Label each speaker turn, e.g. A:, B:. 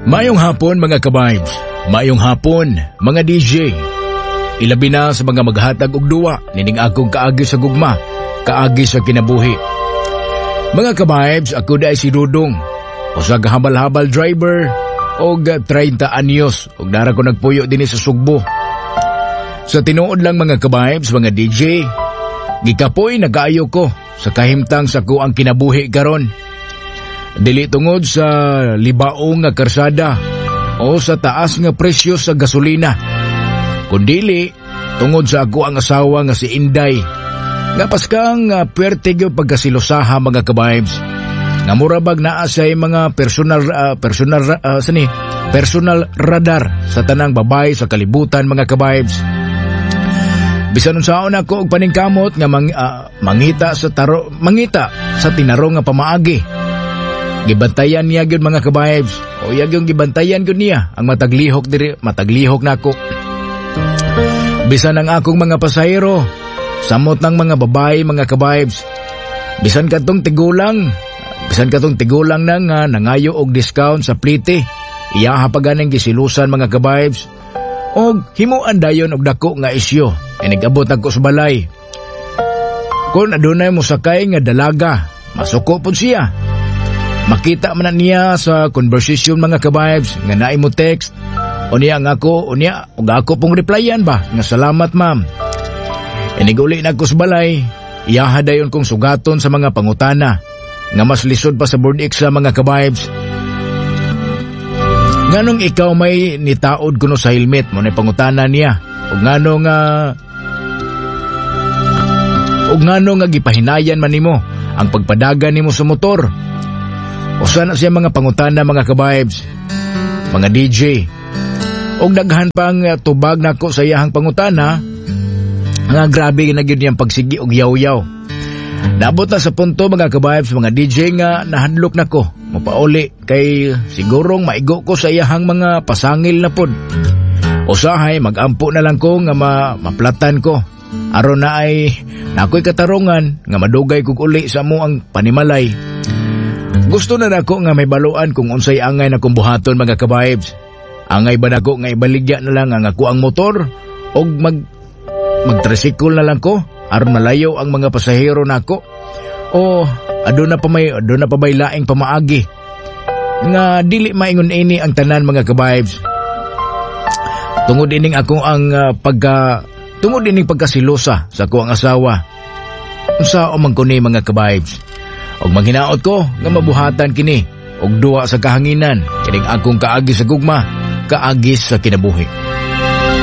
A: Mayong hapon mga ka-vibes, mayong hapon mga DJ. Ilabi na sa mga maghatag og duwa, nining akong kaagi sa gugma, kaagi sa kinabuhi. Mga ka-vibes, ako da si Dudong, usa ka habal-habal driver og 30 anyos og dara ko nagpuyo dinhi sa Sugbo. Sa tinuod lang mga ka-vibes, mga DJ, gikapoy nagaayo ko sa kahimtang sa ko ang kinabuhi karon. Dili tungod sa libaong nga karsada o sa taas nga presyo sa gasolina, kundili tungod sa ako ang asawa nga si Inday, nga paskang puwerte gyud pagkasilosaha mga ka-vibes, nga murabag naa say mga personal radar sa tanang babae sa kalibutan mga ka-vibes. Bisan unsaon ako og paningkamot nga mangita sa tinarong nga pamaagi. Gibantayan niya gyud mga ka-vibes. O yag yung gibantayan gyud niya ang mataglihok nako. Bisan ang akong mga pasahero, samot ng mga babae mga ka-vibes. Bisan katong tigulang nang nangayo og discount sa plite. Iyaha pa ganang gisilusan mga ka-vibes. Og himuan dayon og dako nga isyo. Nagabot ako sa balay. Kung adunay mo sakay nga dalaga, masuko pud siya. Makita man niya sa conversation mga ka-vibes nga naay mo text ug ako pong replyan ba nga salamat ma'am. Iniguli na ko sa balay, iyaha dayon kong sugaton sa mga pangutana nga mas lisod pa sa board exam mga ka-vibes. Nganong ikaw may nitaod kuno sa helmet mo na pangutana niya ug ngano nga gipahinayan man nimo ang pagpadagan nimo sa motor. Usa na siya mga pangutana mga ka-vibes, mga DJ. Og daghan pang tubag nako sa iyahang pangutana, nga grabe na gyud niyang pagsigi og yaw-yaw. Naabot na sa punto mga ka-vibes, mga DJ nga nahadlok nako. Mapauli kay sigurong maigo ko sa iyahang mga pasangil na pod. Usahay magampo na lang ko nga maplatan ko. Aron na ay nakoy katarungan nga madugay kog uli sa mo ang panimalay. Gusto na nako nga may baluan kung unsay angay na kumbuhaton mga ka-vibes. Angay ba nako nga ibaligya na lang ang ako ang motor og mag-tricycle na lang ko aron malayo ang mga pasahero nako. O aduna pa may laing pamaagi nga dili maingon ini ang tanan mga ka-vibes. Tungod ining ako ang pagkasilosa sa ko ang asawa. Unsa man ko ni mga ka-vibes? Og manghinaot ko nga mabuhatan kini og duwa sa kahanginan kining akong kaagi sa gugma, kaagi sa kinabuhi.